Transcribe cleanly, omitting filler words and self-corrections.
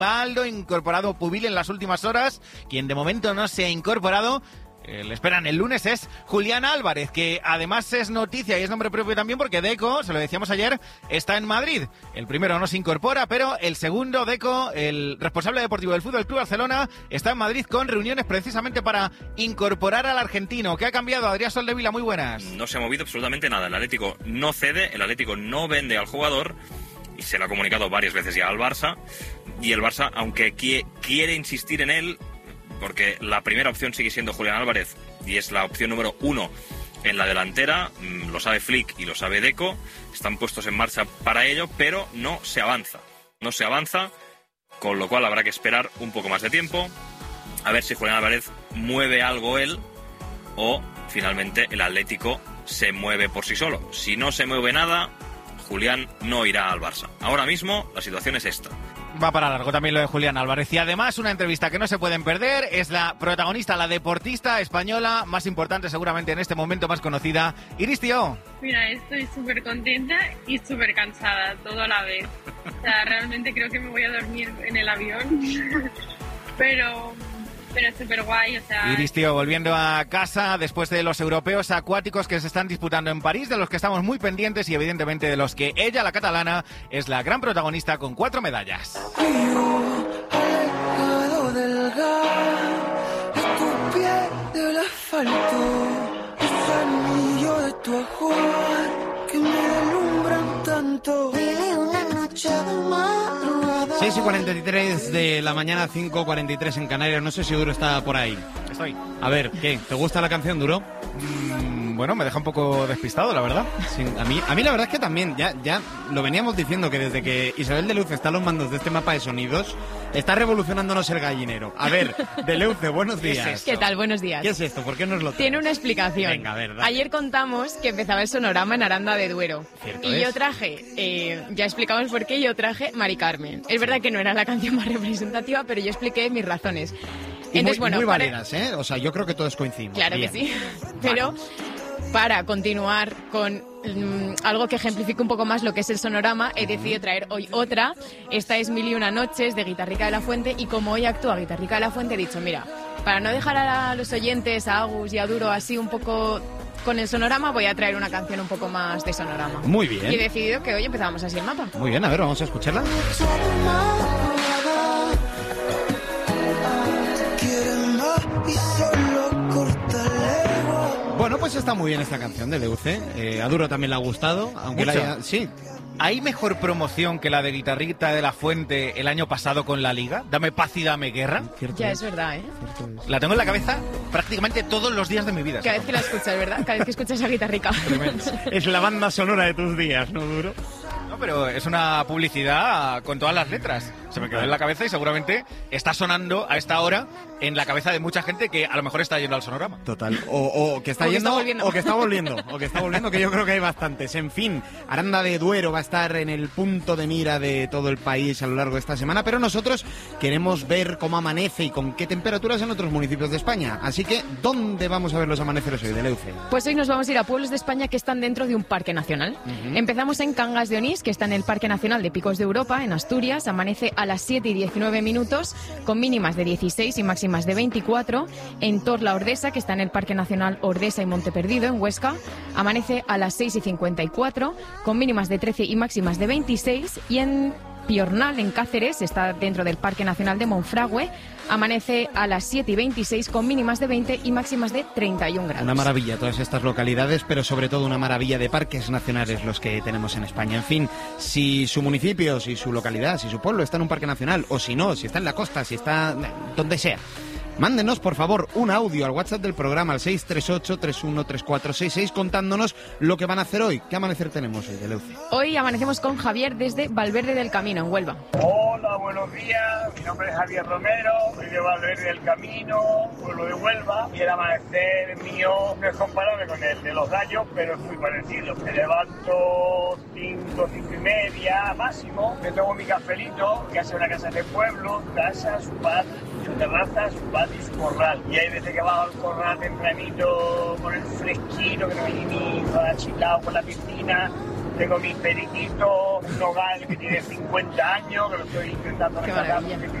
Aldo, incorporado Pubil en las últimas horas. Quien de momento no se ha incorporado, le esperan el lunes, es Julián Álvarez, que además es noticia y es nombre propio también porque Deco, se lo decíamos ayer, está en Madrid. El primero no se incorpora, pero el segundo, Deco, el responsable deportivo del Fútbol Club Barcelona, está en Madrid con reuniones precisamente para incorporar al argentino. ¿Qué ha cambiado? Adrián Soldevila, muy buenas. No se ha movido absolutamente nada. El Atlético no cede, el Atlético no vende al jugador y se lo ha comunicado varias veces ya al Barça. Y el Barça, aunque quiere insistir en él, porque la primera opción sigue siendo Julián Álvarez y es la opción número 1 en la delantera, lo sabe Flick y lo sabe Deco, están puestos en marcha para ello, pero no se avanza, con lo cual habrá que esperar un poco más de tiempo, a ver si Julián Álvarez mueve algo él o finalmente el Atlético se mueve por sí solo. Si no se mueve nada, Julián no irá al Barça. Ahora mismo la situación es esta. Va para largo también lo de Julián Álvarez. Y además una entrevista que no se pueden perder, es la protagonista, la deportista española más importante seguramente en este momento, más conocida, Iris Tío. Mira, estoy súper contenta y súper cansada, todo a la vez. O sea, realmente creo que me voy a dormir en el avión, pero súper guay, o sea... Iris Tío volviendo a casa después de los europeos acuáticos que se están disputando en París, de los que estamos muy pendientes y evidentemente de los que ella, la catalana, es la gran protagonista con 4 medallas. Seis y 43 de la mañana, 5:43 en Canarias. No sé si Duro está por ahí. Estoy. A ver, ¿qué? ¿Te gusta la canción, Duro? Bueno, me deja un poco despistado, la verdad. Sí, a mí la verdad es que también, ya lo veníamos diciendo, que desde que Isabel de Leuce está a los mandos de este mapa de sonidos, está revolucionándonos el gallinero. A ver, de Leuce, buenos días. ¿Qué tal? Buenos días. ¿Qué es esto? ¿Por qué nos lo traes? Tiene una explicación. Venga, verdad. Ayer contamos que empezaba el sonorama en Aranda de Duero. Cierto y es. yo traje, ya explicamos por qué, yo traje Mari Carmen. Es verdad que no era la canción más representativa, pero yo expliqué mis razones. Y entonces, muy válidas, ¿eh? O sea, yo creo que todos coincidimos. Claro Bien. que sí. Pero para continuar con algo que ejemplifique un poco más lo que es el sonorama, he decidido traer hoy otra. Esta es 1001 noches de Guitarrica de la Fuente, y como hoy actúa Guitarrica de la Fuente, he dicho, mira, para no dejar a los oyentes, a Agus y a Duro así un poco con el sonorama, voy a traer una canción un poco más de sonorama. Muy bien. Y he decidido que hoy empezábamos así el mapa. Muy bien, a ver, vamos a escucharla. Bueno, pues está muy bien esta canción de Leuce. A Duro también le ha gustado, aunque la haya... Sí. ¿Hay mejor promoción que la de Guitarrita de la Fuente el año pasado con la Liga? Dame paz y dame guerra. Ya es verdad, ¿eh? La tengo en la cabeza prácticamente todos los días de mi vida. Cada vez que la escuchas, ¿verdad? Cada vez que escuchas a Guitarrica. Es la banda sonora de tus días, ¿no, Duro? No, pero es una publicidad con todas las letras. Se me quedó en la cabeza y seguramente está sonando a esta hora en la cabeza de mucha gente que a lo mejor está yendo al sonorama. Total. O que está yendo, o que está volviendo, que yo creo que hay bastantes. En fin, Aranda de Duero va a estar en el punto de mira de todo el país a lo largo de esta semana, pero nosotros queremos ver cómo amanece y con qué temperaturas en otros municipios de España. Así que, ¿dónde vamos a ver los amaneceres hoy, de Leuce? Pues hoy nos vamos a ir a pueblos de España que están dentro de un parque nacional. Empezamos en Cangas de Onís, que está en el Parque Nacional de Picos de Europa, en Asturias. Amanece a las 7:19, con mínimas de 16 y máximas de 24. En Torla Ordesa, que está en el Parque Nacional Ordesa y Monte Perdido, en Huesca, amanece a las 6:54, con mínimas de 13 y máximas de 26. Y en Piornal, en Cáceres, está dentro del Parque Nacional de Monfragüe, amanece a las 7:26, con mínimas de 20 y máximas de 31 grados. Una maravilla todas estas localidades, pero sobre todo una maravilla de parques nacionales los que tenemos en España. En fin, si su municipio, si su localidad, si su pueblo está en un parque nacional, o si no, si está en la costa, si está donde sea, mándenos, por favor, un audio al WhatsApp del programa, al 638-313466, contándonos lo que van a hacer hoy. ¿Qué amanecer tenemos hoy, de Leuce? Hoy amanecemos con Javier desde Valverde del Camino, en Huelva. Hola, buenos días. Mi nombre es Javier Romero, soy de Valverde del Camino, pueblo de Huelva. Y el amanecer mío no es comparable con el de los gallos, pero es muy parecido. Me levanto 5 y media máximo, me tomo mi cafelito, que hace una casa de pueblo, casa, su patio, su terraza, su patio y su corral. Y hay veces que bajo al corral tempranito con el fresquito, que no hay ni chilado por la piscina. Tengo mis periquitos, un nogal que tiene 50 años, que lo estoy intentando rescatar.